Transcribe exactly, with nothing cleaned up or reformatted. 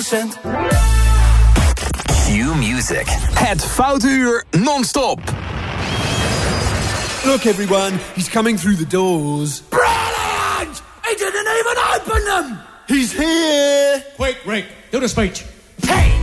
accent. Q-Music. Het Foute Uur non-stop. Look everyone, he's coming through the doors. Brilliant! He didn't even open them! He's here! Quick, Rick, do the speech.